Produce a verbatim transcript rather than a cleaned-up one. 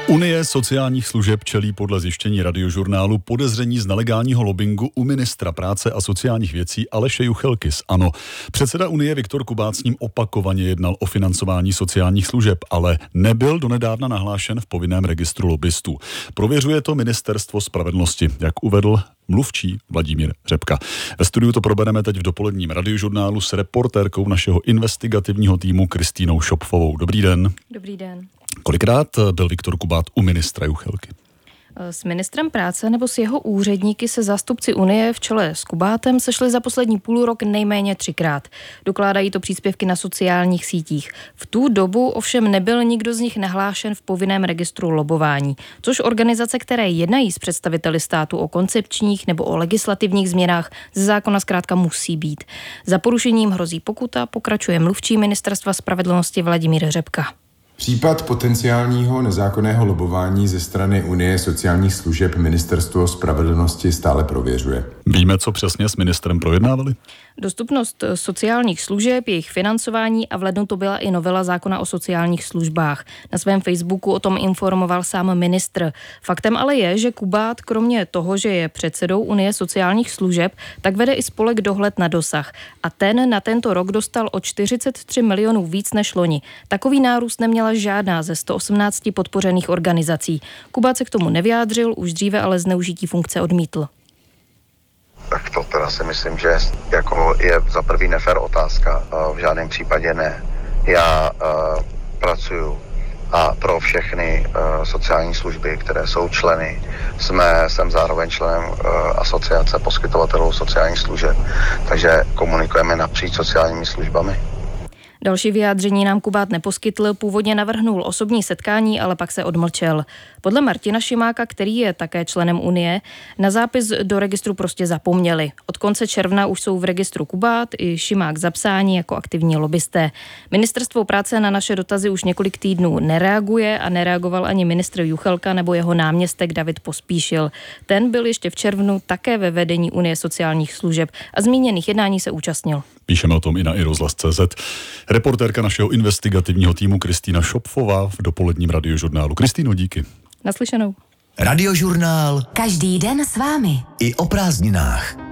Unie sociálních služeb čelí podle zjištění Radiožurnálu podezření z nelegálního lobbingu u ministra práce a sociálních věcí Aleše Juchelky z ANO. Předseda Unie Viktor Kubát s ním opakovaně jednal o financování sociálních služeb, ale nebyl donedávna nahlášen v povinném registru lobbystů. Prověřuje to Ministerstvo spravedlnosti, jak uvedl mluvčí Vladimír Řepka. Ve studiu to probereme teď v dopoledním Radiožurnálu s reportérkou našeho investigativního týmu Kristýnou Šopfovou. Dobrý den. Dobrý den. Kolikrát byl Viktor Kubát u ministra Juchelky? S ministrem práce nebo s jeho úředníky se zástupci Unie v čele s Kubátem sešli za poslední půl rok nejméně třikrát. Dokládají to příspěvky na sociálních sítích. V tu dobu ovšem nebyl nikdo z nich nahlášen v povinném registru lobování, což organizace, které jednají s představiteli státu o koncepčních nebo o legislativních změnách, ze zákona zkrátka musí být. Za porušením hrozí pokuta, pokračuje mluvčí Ministerstva spravedlnosti Vladimír Řepka. Případ potenciálního nezákonného lobování ze strany Unie sociálních služeb Ministerstvo spravedlnosti stále prověřuje. Víme, co přesně s ministrem projednávali? Dostupnost sociálních služeb, jejich financování a v lednu to byla i novela zákona o sociálních službách. Na svém Facebooku o tom informoval sám ministr. Faktem ale je, že Kubát kromě toho, že je předsedou Unie sociálních služeb, tak vede i spolek Dohled na dosah. A ten na tento rok dostal o čtyřicet tři milionů víc než loni. Takový nárůst neměla žádná ze sto osmnácti podpořených organizací. Kubát se k tomu nevyjádřil, už dříve ale zneužití funkce odmítl. Tak to teda si myslím, že jako je za prvý nefér otázka. V žádném případě ne. Já uh, pracuju a pro všechny uh, sociální služby, které jsou členy, jsme, jsem zároveň členem uh, asociace poskytovatelů sociálních služeb, takže komunikujeme napříč sociálními službami. Další vyjádření nám Kubát neposkytl, původně navrhnul osobní setkání, ale pak se odmlčel. Podle Martina Šimáka, který je také členem Unie, na zápis do registru prostě zapomněli. Od konce června už jsou v registru Kubát i Šimák zapsáni jako aktivní lobbysté. Ministerstvo práce na naše dotazy už několik týdnů nereaguje a nereagoval ani ministr Juchelka nebo jeho náměstek David Pospíšil. Ten byl ještě v červnu také ve vedení Unie sociálních služeb a zmíněných jednání se účastnil. Píšeme o tom i na i rozhlas tečka cé zet. Reportérka našeho investigativního týmu Kristýna Šopfová v dopoledním Radiožurnálu. Kristýno, díky. Naslyšenou. Radiožurnál. Každý den s vámi. I o prázdninách.